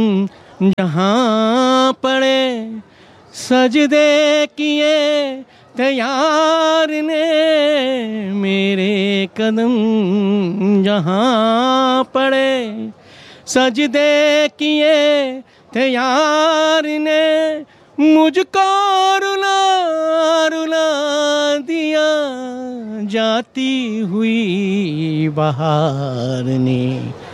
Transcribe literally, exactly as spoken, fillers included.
जहाँ पड़े सजदे किए थे यार ने मेरे कदम, जहाँ पड़े सजदे किए थे यार ने मुझको रुला रुला दिया जाती हुई बहार ने।